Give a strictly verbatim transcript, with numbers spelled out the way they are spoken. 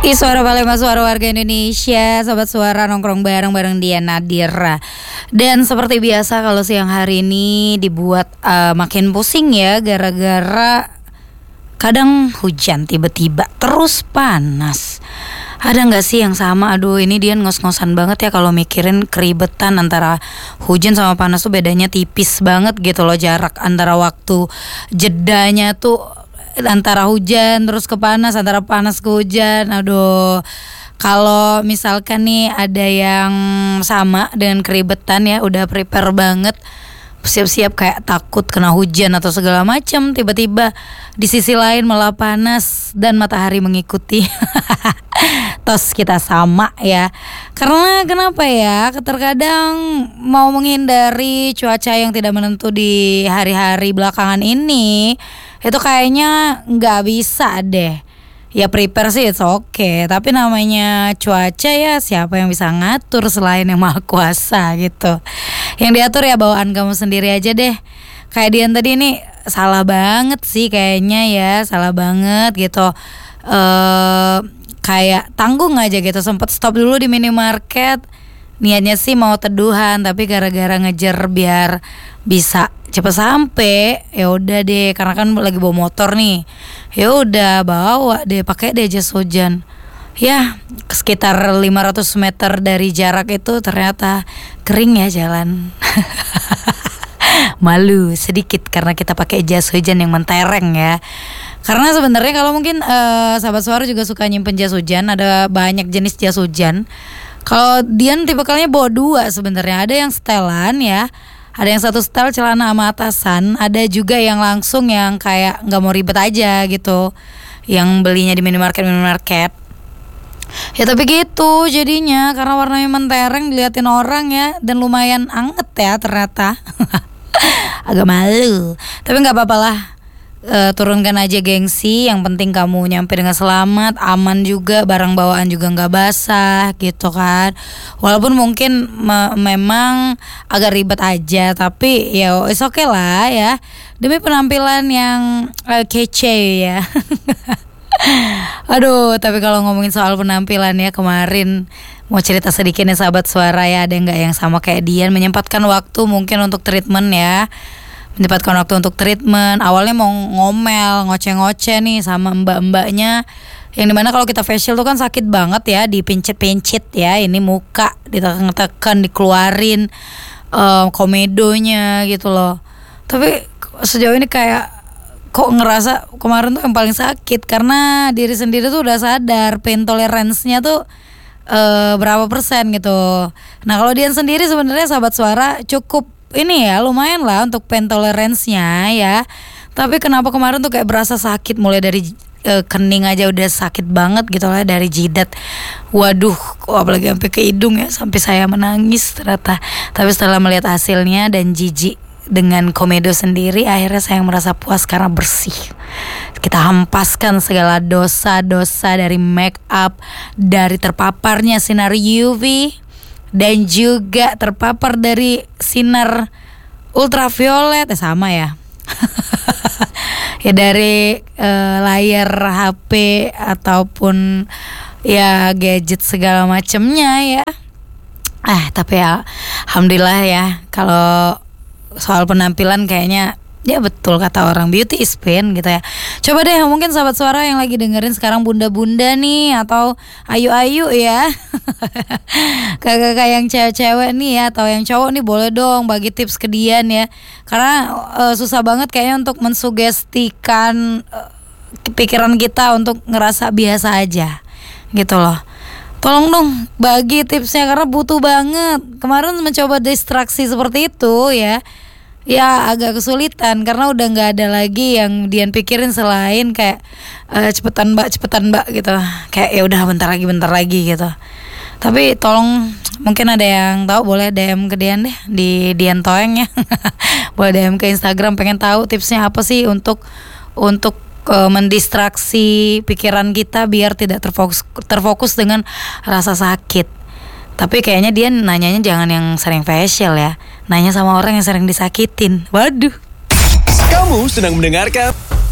Ih, suara Palembang, suara warga Indonesia, sobat suara nongkrong bareng-bareng Dian Nadira. Dan seperti biasa kalau siang hari ini dibuat uh, makin pusing ya, gara-gara kadang hujan tiba-tiba terus panas. Ada nggak sih yang sama? Aduh, ini Dian ngos-ngosan banget ya kalau mikirin keribetan antara hujan sama panas tuh bedanya tipis banget gitu loh, jarak antara waktu jedanya tuh antara hujan terus ke panas, antara panas ke hujan. Aduh, kalau misalkan nih ada yang sama dengan keribetan ya, udah prepare banget, siap-siap kayak takut kena hujan atau segala macam, tiba-tiba di sisi lain malah panas dan matahari mengikuti. Tos kita sama ya. Karena kenapa ya? Terkadang mau menghindari cuaca yang tidak menentu di hari-hari belakangan ini, itu kayaknya nggak bisa deh. Ya prepare sih it's okay, tapi namanya cuaca ya siapa yang bisa ngatur selain yang maha kuasa gitu. Yang diatur ya bawaan kamu sendiri aja deh. Kayak Dian tadi ini salah banget sih kayaknya ya, salah banget gitu. Eh kayak tanggung aja gitu, sempet stop dulu di minimarket. Niatnya sih mau teduhan, tapi gara-gara ngejar biar bisa cepet sampai, ya udah deh, karena kan lagi bawa motor nih, ya udah bawa deh, pakai deh jas hujan. Ya sekitar lima ratus meter dari jarak itu ternyata kering ya jalan. Malu sedikit karena kita pakai jas hujan yang mentereng ya. Karena sebenarnya kalau mungkin uh, sahabat suara juga suka nyimpen jas hujan, ada banyak jenis jas hujan. Kalau Dian tipikalnya bawa dua sebenarnya, ada yang setelan ya, ada yang satu setel celana sama atasan, ada juga yang langsung yang kayak nggak mau ribet aja gitu, yang belinya di minimarket minimarket. Ya tapi gitu jadinya, karena warnanya mentereng diliatin orang ya, dan lumayan anget ya ternyata. Agak malu, tapi nggak apa-apa lah. Uh, turunkan aja gengsi, yang penting kamu nyampe dengan selamat, aman juga, barang bawaan juga nggak basah gitu kan. Walaupun mungkin me- memang agak ribet aja, tapi ya it's okay lah ya, demi penampilan yang uh, kece ya. Aduh, tapi kalau ngomongin soal penampilan ya, kemarin mau cerita sedikit nih sahabat suara ya, ada nggak yang sama kayak Dian menyempatkan waktu mungkin untuk treatment ya. Menyempatkan waktu untuk treatment. Awalnya mau ngomel, ngoceh-ngoceh nih sama mbak-mbaknya, yang dimana kalau kita facial tuh kan sakit banget ya, dipincit-pincit ya, ini muka ditekan-tekan, dikeluarin um, komedonya gitu loh. Tapi sejauh ini kayak kok ngerasa kemarin tuh yang paling sakit, karena diri sendiri tuh udah sadar pain tolerance-nya tuh uh, berapa persen gitu. Nah kalau Dian sendiri sebenarnya sahabat suara cukup ini ya, lumayan lah untuk pain tolerance-nya ya. Tapi kenapa kemarin tuh kayak berasa sakit, mulai dari e, kening aja udah sakit banget gitu lah, dari jidat. Waduh, kok apalagi sampai ke hidung ya, sampai saya menangis ternyata. Tapi setelah melihat hasilnya dan jijik dengan komedo sendiri, akhirnya saya merasa puas karena bersih. Kita hempaskan segala dosa-dosa dari make up, dari terpaparnya sinar U V, dan juga terpapar dari sinar ultraviolet, eh sama ya. Ya dari uh, layar H P ataupun ya gadget segala macemnya ya. Ah tapi ya alhamdulillah ya, kalau soal penampilan kayaknya ya betul kata orang, beauty is pain gitu ya. Coba deh mungkin sahabat suara yang lagi dengerin sekarang, bunda-bunda nih atau ayu-ayu ya, kakak-kakak yang cewek-cewek nih ya, atau yang cowok nih, boleh dong bagi tips ke Dian ya. Karena uh, susah banget kayaknya untuk mensugestikan uh, pikiran kita untuk ngerasa biasa aja gitu loh. Tolong dong bagi tipsnya, karena butuh banget. Kemarin mencoba distraksi seperti itu ya, ya agak kesulitan karena udah nggak ada lagi yang Dian pikirin selain kayak uh, cepetan mbak cepetan mbak gitu, kayak ya udah bentar lagi bentar lagi gitu. Tapi tolong, mungkin ada yang tahu boleh D M ke Dian deh di Dian Toeng ya. Boleh D M ke Instagram, pengen tahu tipsnya apa sih untuk untuk uh, mendistraksi pikiran kita biar tidak terfokus terfokus dengan rasa sakit. Tapi kayaknya dia nanyanya jangan yang sering facial ya, nanya sama orang yang sering disakitin. Waduh. Kamu sedang mendengarkan